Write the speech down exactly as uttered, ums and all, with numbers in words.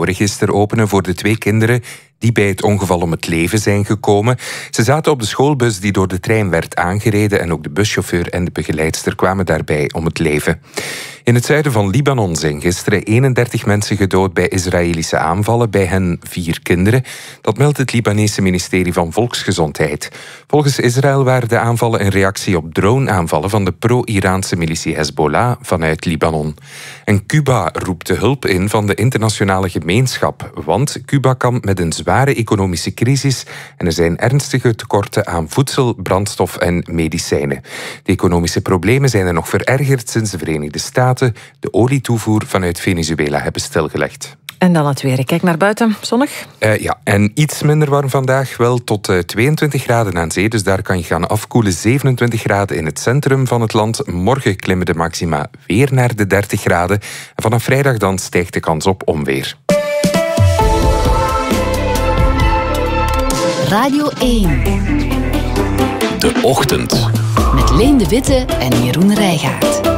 rouwregister openen voor de twee kinderen die bij het ongeval om het leven zijn gekomen. Ze zaten op de schoolbus die door de trein werd aangereden en ook de buschauffeur en de begeleidster kwamen daarbij om het leven. In het zuiden van Libanon zijn gisteren eenendertig mensen gedood bij Israëlische aanvallen, bij hen vier kinderen. Dat meldt het Libanese ministerie van Volksgezondheid. Volgens Israël waren de aanvallen een reactie op drone-aanvallen van de pro-Iraanse militie Hezbollah vanuit Libanon. En Cuba roept de hulp in van de internationale gemeenschap, want Cuba kampt met een zware economische crisis en er zijn ernstige tekorten aan voedsel, brandstof en medicijnen. De economische problemen zijn er nog verergerd sinds de Verenigde Staten de olietoevoer vanuit Venezuela hebben stilgelegd. En dan het weer. Ik kijk naar buiten. Zonnig? Uh, ja, en iets minder warm vandaag. Wel tot uh, tweeëntwintig graden aan zee. Dus daar kan je gaan afkoelen. zevenentwintig graden in het centrum van het land. Morgen klimmen de maxima weer naar de dertig graden. En vanaf vrijdag dan stijgt de kans op onweer. Radio één. De Ochtend. Met Leen de Witte en Jeroen Rijgaard.